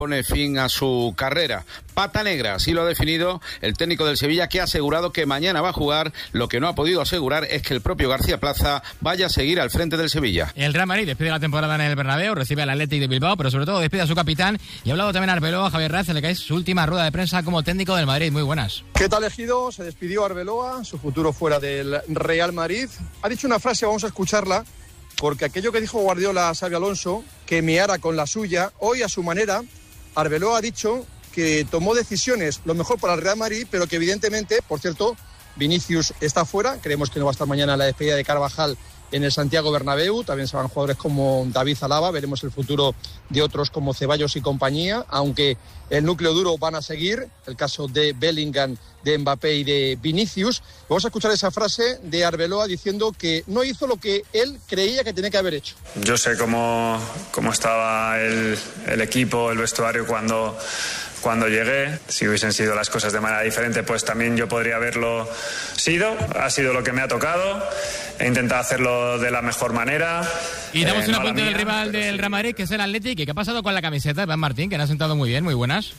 pone fin a su carrera. Pata negra, así lo ha definido el técnico del Sevilla, que ha asegurado que mañana va a jugar. Lo que no ha podido asegurar es que el propio García Plaza vaya a seguir al frente del Sevilla. El Real Madrid despide la temporada en el Bernabéu, recibe al Athletic de Bilbao, pero sobre todo despide a su capitán. Y ha hablado también Arbeloa, Javier Raz, en la que es su última rueda de prensa como técnico del Madrid. Muy buenas. ¿Qué tal, Ejido? Se despidió Arbeloa, su futuro fuera del Real Madrid. Ha dicho una frase, vamos a escucharla, porque aquello que dijo Guardiola a Xabi Alonso, que meara con la suya, hoy a su manera, Arbeloa ha dicho que tomó decisiones lo mejor para el Real Madrid, pero que evidentemente, por cierto, Vinicius está fuera. Creemos que no va a estar mañana en la despedida de Carvajal en el Santiago Bernabéu. También se van jugadores como David Alaba. Veremos el futuro de otros como Ceballos y compañía, aunque el núcleo duro van a seguir. El caso de Bellingham, de Mbappé y de Vinicius. Vamos a escuchar esa frase de Arbeloa diciendo que no hizo lo que él creía que tenía que haber hecho. Yo sé cómo estaba el equipo, el vestuario cuando llegué. Si hubiesen sido las cosas de manera diferente, pues también yo podría haberlo sido. Ha sido lo que me ha tocado. He intentado hacerlo de la mejor manera. Y damos un apunte del rival del Real Madrid, que es el Athletic. ¿Y qué ha pasado con la camiseta de Iván Martín, que le ha sentado muy bien? Muy buenas.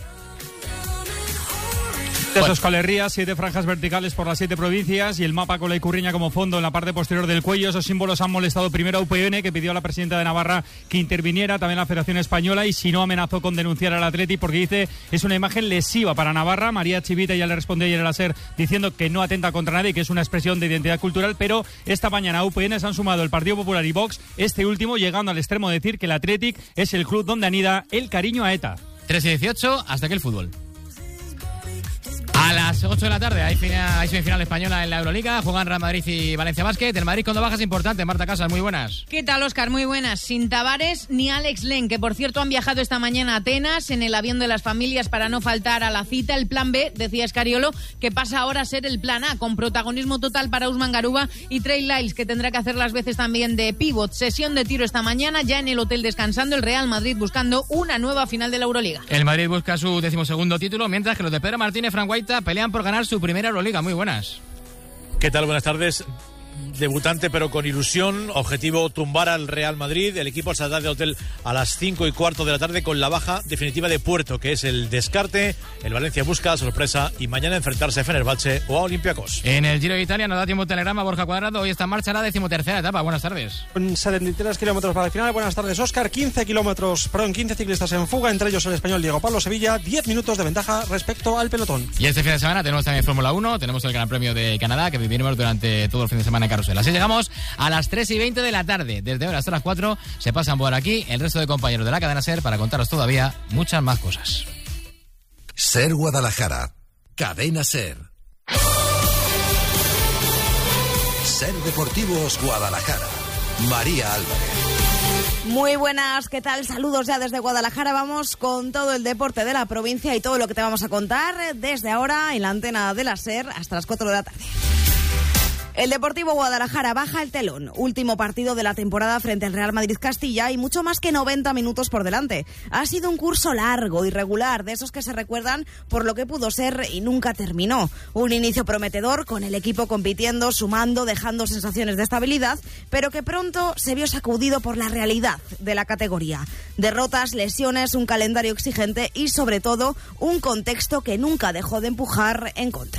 Euskal Herria, 7 franjas verticales por las 7 provincias y el mapa con la icurriña como fondo en la parte posterior del cuello. Esos símbolos han molestado primero a UPN, que pidió a la presidenta de Navarra que interviniera, también la Federación Española, y si no amenazó con denunciar al Atleti porque dice es una imagen lesiva para Navarra. María Chivita ya le respondió ayer en la SER diciendo que no atenta contra nadie, que es una expresión de identidad cultural, pero esta mañana a UPN se han sumado el Partido Popular y Vox, este último llegando al extremo de decir que el Athletic es el club donde anida el cariño a ETA. 3:18, hasta aquí el fútbol. A las 8 de la tarde hay semifinal española en la Euroliga. Juegan Real Madrid y Valencia Basket. El Madrid con 2 bajas importantes. Marta Casas, muy buenas. ¿Qué tal, Óscar? Muy buenas. Sin Tavares ni Alex Len, que por cierto han viajado esta mañana a Atenas en el avión de las familias para no faltar a la cita. El plan B, decía Escariolo, que pasa ahora a ser el plan A, con protagonismo total para Usman Garuba y Trey Lyles, que tendrá que hacer las veces también de pívot. Sesión de tiro esta mañana, ya en el hotel descansando. El Real Madrid buscando una nueva final de la Euroliga. El Madrid busca su 12º título, mientras que los de Pedro Martínez y Fran Guaita pelean por ganar su primera Euroliga. Muy buenas. ¿Qué tal? Buenas tardes. Debutante pero con ilusión, objetivo tumbar al Real Madrid. El equipo saldrá del hotel a las 5:15 de la tarde con la baja definitiva de Puerto, que es el descarte. El Valencia busca la sorpresa y mañana enfrentarse a Fenerbahce o a Olympiacos. En el Giro de Italia nos da tiempo telegrama Borja Cuadrado. Hoy está en marcha la 13ª etapa. Buenas tardes. Con 73 kilómetros para el final. Buenas tardes, Óscar. 15 ciclistas en fuga, entre ellos el español Diego Pablo Sevilla. 10 minutos de ventaja respecto al pelotón. Y este fin de semana tenemos también Fórmula 1, tenemos el Gran Premio de Canadá, que viviremos durante todo el fin de semana en carrusel. Así llegamos a las 3:20 de la tarde. Desde ahora hasta las 4 se pasan por aquí el resto de compañeros de la cadena SER para contaros todavía muchas más cosas. SER Guadalajara, cadena SER. SER Deportivos Guadalajara, María Álvarez. Muy buenas, ¿qué tal? Saludos ya desde Guadalajara. Vamos con todo el deporte de la provincia y todo lo que te vamos a contar desde ahora en la antena de la SER hasta las 4 de la tarde. El Deportivo Guadalajara baja el telón. Último partido de la temporada frente al Real Madrid Castilla y mucho más que 90 minutos por delante. Ha sido un curso largo, irregular, de esos que se recuerdan por lo que pudo ser y nunca terminó. Un inicio prometedor con el equipo compitiendo, sumando, dejando sensaciones de estabilidad, pero que pronto se vio sacudido por la realidad de la categoría. Derrotas, lesiones, un calendario exigente y sobre todo un contexto que nunca dejó de empujar en contra.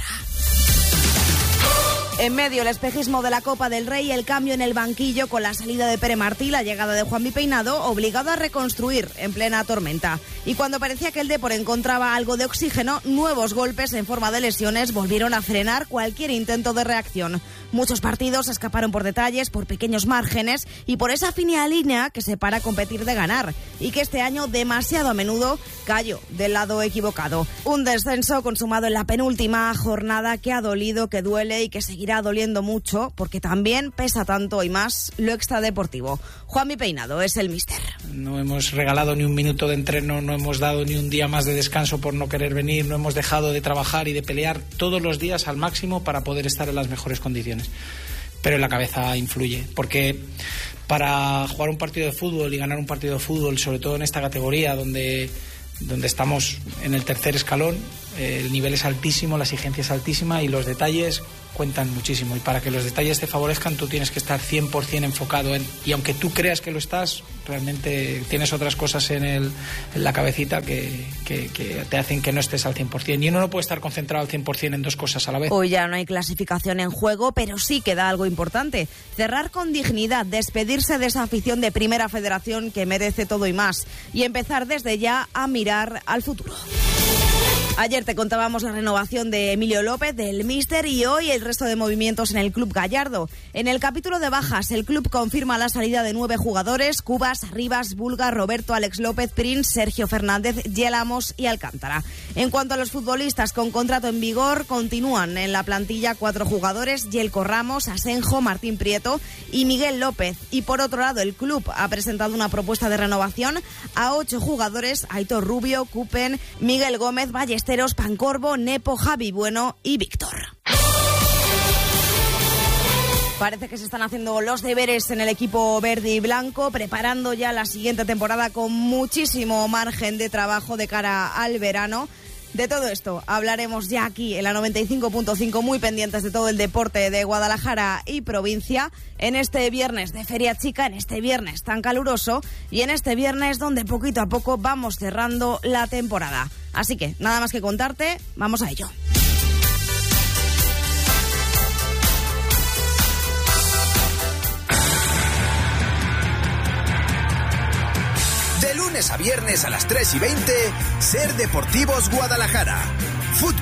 En medio, el espejismo de la Copa del Rey, el cambio en el banquillo con la salida de Pere Martí, la llegada de Juanmi Peinado, obligado a reconstruir en plena tormenta. Y cuando parecía que el Depor encontraba algo de oxígeno, nuevos golpes en forma de lesiones volvieron a frenar cualquier intento de reacción. Muchos partidos escaparon por detalles, por pequeños márgenes y por esa fina línea que separa competir de ganar y que este año demasiado a menudo cayó del lado equivocado. Un descenso consumado en la penúltima jornada que ha dolido, que duele y que seguirá doliendo mucho porque también pesa tanto y más lo extradeportivo. Juanmi Peinado es el míster. No hemos regalado ni un minuto de entreno, no hemos dado ni un día más de descanso por no querer venir, no hemos dejado de trabajar y de pelear todos los días al máximo para poder estar en las mejores condiciones. Pero en la cabeza influye, porque para jugar un partido de fútbol y ganar un partido de fútbol, sobre todo en esta categoría donde estamos en el tercer escalón, el nivel es altísimo, la exigencia es altísima y los detalles cuentan muchísimo, y para que los detalles te favorezcan tú tienes que estar 100% enfocado y aunque tú creas que lo estás, realmente tienes otras cosas en la cabecita que te hacen que no estés al 100%, y uno no puede estar concentrado al 100% en dos cosas a la vez. Hoy ya no hay clasificación en juego, pero sí queda algo importante: cerrar con dignidad, despedirse de esa afición de Primera Federación que merece todo y más, y empezar desde ya a mirar al futuro. Ayer te contábamos la renovación de Emilio López, del míster, y hoy el resto de movimientos en el club gallardo. En el capítulo de bajas, el club confirma la salida de 9 jugadores: Cubas, Rivas, Bulga, Roberto, Alex López, Prince, Sergio Fernández, Yelamos y Alcántara. En cuanto a los futbolistas con contrato en vigor, continúan en la plantilla 4 jugadores: Yelko Ramos, Asenjo, Martín Prieto y Miguel López. Y por otro lado, el club ha presentado una propuesta de renovación a 8 jugadores: Aitor Rubio, Cupen, Miguel Gómez, Ballesteros, Pancorbo, Nepo, Javi Bueno y Víctor. Parece que se están haciendo los deberes en el equipo verde y blanco, preparando ya la siguiente temporada con muchísimo margen de trabajo de cara al verano. De todo esto hablaremos ya aquí en la 95.5, muy pendientes de todo el deporte de Guadalajara y provincia, en este viernes de Feria Chica, en este viernes tan caluroso y en este viernes donde poquito a poco vamos cerrando la temporada. Así que nada más que contarte, vamos a ello. De lunes a viernes a las 3:20, Ser Deportivos Guadalajara. Fútbol.